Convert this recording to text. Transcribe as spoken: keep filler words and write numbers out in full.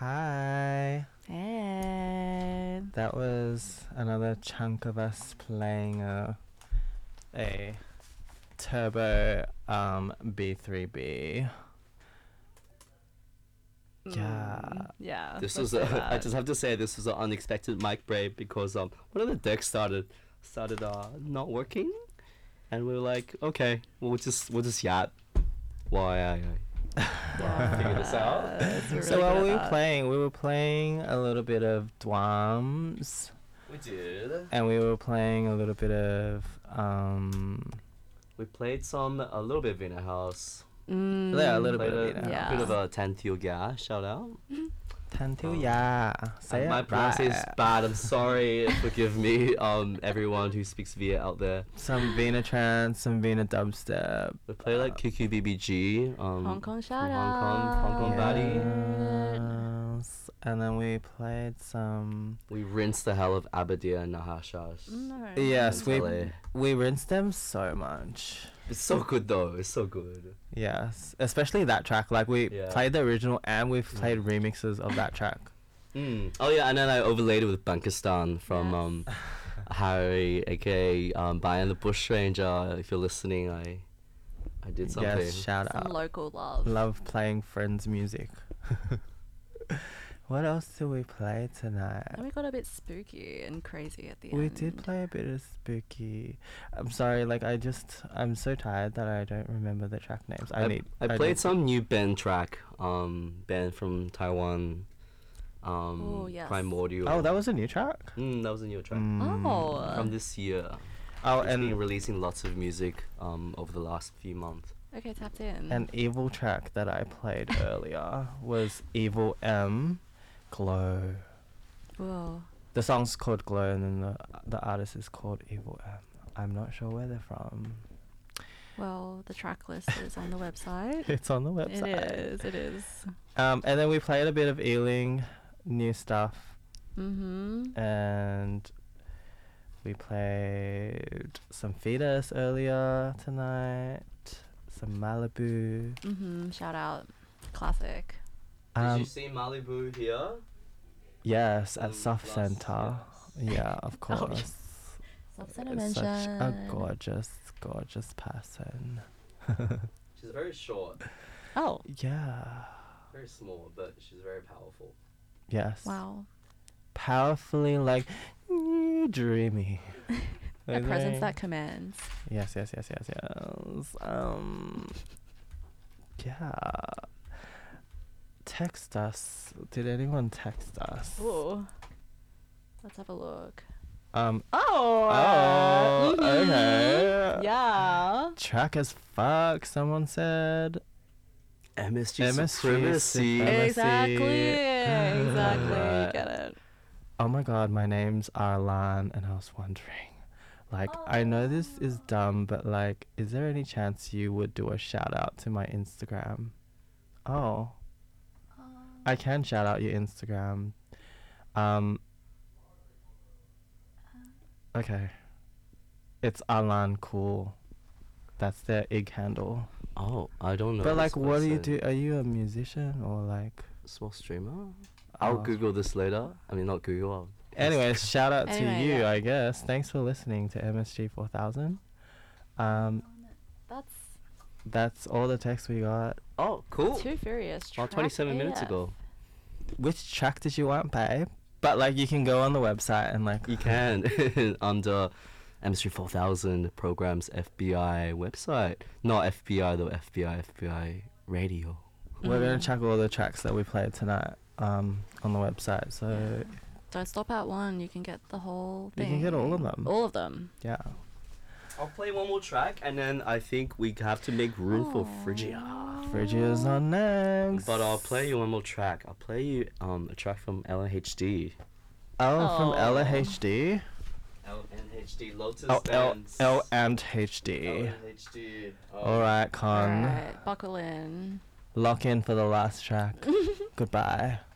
Hi. Hey. That was another chunk of us playing a a turbo um B three B. Yeah. Mm, yeah. This let's was say a, I that. just have to say this was an unexpected mic break because um one of the decks started started uh not working, and we were like, okay, well, we'll just we'll just yap. Why I, I figure this out. Yes, we're So really what good were we at that. playing? We were playing a little bit of drums, We did. and we were playing a little bit of um We played some a little bit of Vina House. Mm, yeah, a little Played bit of a, Vina yeah. bit of a Tan Teo Ga shout out. Tantu Um, ya. Say Uh, it my pronunciation is right. bad. I'm sorry. Forgive me, um, everyone who speaks Viet out there. Some Vina trance, some Vina dubstep. We played like Q Q B B G. Um, Hong Kong from shout Hong Kong, out. Hong Kong Baddie. Yes. And then we played some. We rinsed the hell of Abadia and Nahashas. No. Yes, we Tele. we rinsed them so much. It's so good though. It's so good. Yes, especially that track. Like we Yeah. played the original and we've played remixes of that track. Mm. Oh yeah, and then I overlaid it with Bankistan from Yes. um, Harry, aka um, Bayan the Bushranger. If you're listening, I I did something. Yes, shout Some out. local love. Love playing Friends music. What else did we play tonight? And we got a bit spooky and crazy at the We end. did play a bit of spooky. I'm sorry, like I just I'm so tired that I don't remember the track names. I, I, need. I played need- some new band track. Um, band from Taiwan. Um, Oh, yes. Primordial. Oh, that was a new track. Mm, that was a new track Mm. Oh. from this year. Oh, It's been and releasing lots of music um over the last few months. Okay, tapped in. an evil track that I played earlier was Evil M, Glow. Whoa. The song's called Glow, and then the the artist is called Evil M. I'm not sure where they're from. Well, the track list is on the website. It's on the website. It is. It is. Um, and then we played a bit of Ealing, new stuff, Mm-hmm. and we played some Fetus earlier tonight, some Malibu. Mm-hmm. Shout out. Classic. Um, see Malibu here? yes, at Um, Soft last- Center. Yeah, of Oh, course. Self-centered Is such a mention. gorgeous, gorgeous person. She's very short, Oh, Yeah. very small, but she's very powerful. Yes. wow. Powerfully like mm, dreamy. A Like presence very- that commands. Yes, yes, yes, yes, yes. Um. Yeah. Text us. Did anyone text us? Ooh. Let's have a look. Um. Oh. Oh. mhm. Okay. Yeah. Track as fuck. Someone said. M S G M S G supremacy. supremacy. Exactly. Exactly. Right. Get it. Oh my god, my name's Arlan, and I was wondering, like, I know this is dumb, but like, is there any chance you would do a shout out to my Instagram? Oh, I can shout out your Instagram. Um. Okay. It's Arlan Cool. That's their I G handle. Oh, I don't know. But like, this what do you person. do? Are you a musician or like? Small streamer? I'll Oh. Google this later. I mean, not Google. I'll Anyways, shout out Anyway, to you, yeah. I guess. Thanks for listening to M S G four thousand. Um, That's that's all the text we got. Oh, cool. too furious. Oh, Track twenty-seven minutes A F. ago. Which track did you want, babe? But like, you can go on the website and like. You can under M S three four thousand programs F B I website. Not F B I though. F B I F B I radio. We're gonna Mhm. check all the tracks that we played tonight um, on the website. So Don't stop at one. You can get the whole you thing. can get all of them. All of them. Yeah. I'll play one more track and then I think we have to make room for Phrygia. Phrygia's on next. But I'll play you one more track. I'll play you um a track from L N H D. Oh, from Oh. Ella H D. L N H D Lotus Oh, L Bands. L and H D. L N H D. Oh. All right, Con. Alright, buckle in. Lock in for the last track. Goodbye.